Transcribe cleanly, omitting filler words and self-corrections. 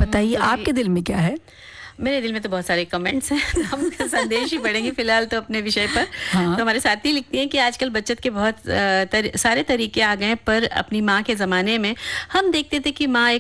बताइए आपके दिल में क्या है? मेरे दिल में तो बहुत सारे कमेंट्स हैं तो हम संदेश ही पढ़ेंगे फिलहाल तो अपने विषय पर। हाँ। तो हमारे साथी लिखती हैं कि आजकल बचत के बहुत सारे तरीके आ गए हैं, पर अपनी माँ के ज़माने में हम देखते थे कि माँ एक